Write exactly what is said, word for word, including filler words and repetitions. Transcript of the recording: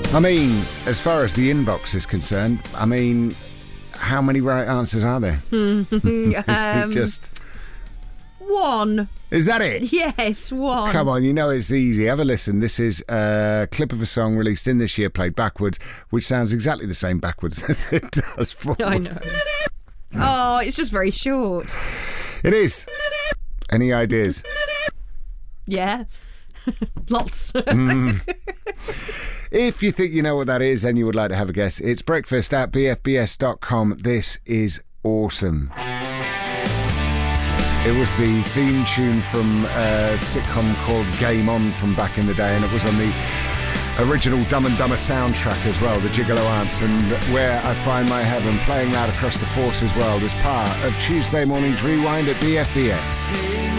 I mean, as far as the inbox is concerned, I mean, how many right answers are there? um, It just one. Is that it? Yes, one. Come on, you know it's easy. Have a listen. This is a clip of a song released in this year, played backwards, which sounds exactly the same backwards as it does forwards. I know. Oh, it's just very short. It is. Any ideas? Yeah. Lots. Mm. If you think you know what that is and you would like to have a guess, it's breakfast at b f b s dot com. This is awesome. It was the theme tune from a sitcom called Game On from back in the day, and it was on the original Dumb and Dumber soundtrack as well, the Gigolo Ants, and Where I Find My Heaven, playing that across the Forces world as part of Tuesday morning's Rewind at B F B S.